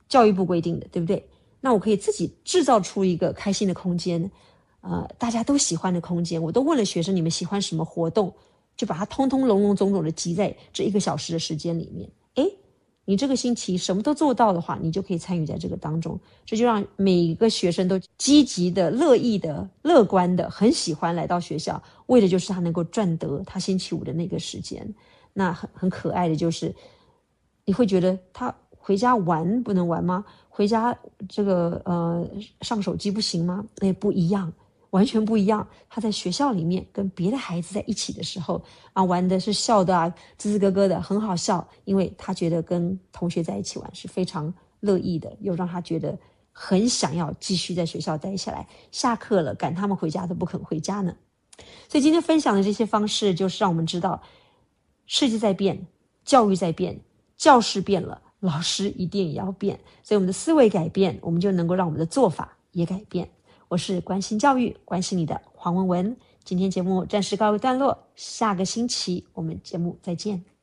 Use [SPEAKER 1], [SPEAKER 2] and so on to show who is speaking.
[SPEAKER 1] 教育部规定的，对不对？那我可以自己制造出一个开心的空间，大家都喜欢的空间。我都问了学生你们喜欢什么活动，就把它通通笼笼总总的集在这1个小时的时间里面。你这个星期什么都做到的话，你就可以参与在这个当中。这就让每一个学生都积极的、乐意的、乐观的，很喜欢来到学校，为的就是他能够赚得他星期五的那个时间。那很可爱的就是，你会觉得他回家玩不能玩吗？回家这个上手机不行吗？不一样，完全不一样。他在学校里面跟别的孩子在一起的时候玩的是笑的吱吱咯咯的，很好笑，因为他觉得跟同学在一起玩是非常乐意的，又让他觉得很想要继续在学校待下来，下课了赶他们回家都不肯回家呢。所以今天分享的这些方式，就是让我们知道世界在变，教育在变，教室变了，老师一定也要变。所以我们的思维改变，我们就能够让我们的做法也改变。我是关心教育、关心你的黄文文。今天节目暂时告一段落，下个星期我们节目再见。